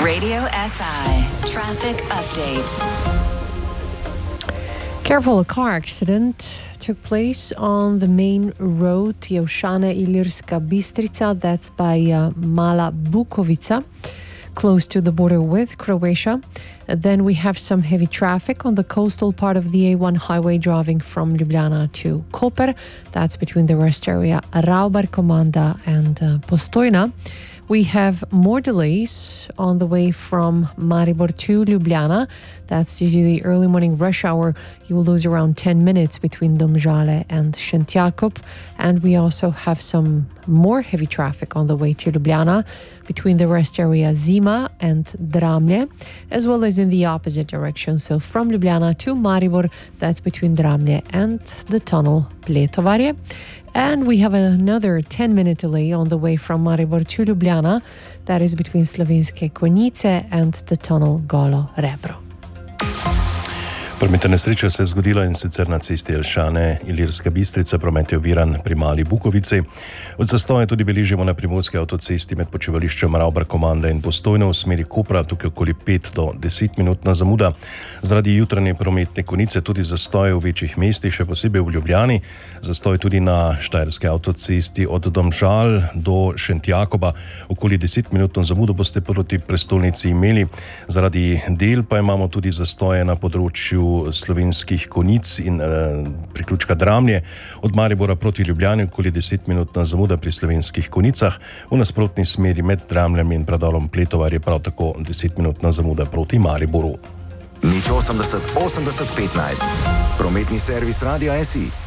Radio SI traffic update. Careful, a car accident took place on the main road Jelšane Ilirska Bistrica, that's by Mala Bukovica, close to the border with Croatia. Then we have some heavy traffic on the coastal part of the A1 highway driving from Ljubljana to Koper. That's between the rest area Raubar, Komanda and Postojna. We have more delays on the way from Maribor to Ljubljana. That's due to the early morning rush hour. You will lose around 10 minutes between Domžale and Šentjakov. And we also have some more heavy traffic on the way to Ljubljana between the rest area Zima and Dramlje, as well as in the opposite direction. So from Ljubljana to Maribor, that's between Dramlje and the tunnel Pletovarje. And we have another 10-minute delay on the way from Maribor to Ljubljana. That is between Slovenske Konjice and the tunnel Golo Rebro. Prometna nesreča se je zgodila in sicer na cesti Jelšane Ilirska Bistrica, promet je oviran pri Mali Bukovici. Od zastoja tudi beležimo na primorski avtocesti med počivališčem Raubar, Komanda in Postojna v smeri Kopra, tukaj okoli 5 do 10 minutna zamuda. Zaradi jutranje prometne konice tudi zastoje v večjih mestih, še posebej v Ljubljani. Zastoj tudi na štajerski avtocesti od Domžal do Šentjakoba. Okoli 10 minutno zamudo boste proti prestolnici imeli. Zaradi del pa imamo tudi zastoje na področju Slovenskih Konjic in priključka Dramlje. Od Maribora proti Ljubljani okoli 10-minutna zamuda pri Slovenskih Konjicah. V nasprotni smeri med Dramljem in predalom Pletovar je prav tako 10-minutna zamuda proti Mariboru. Nič 80 80 15. Prometni servis Radia SI.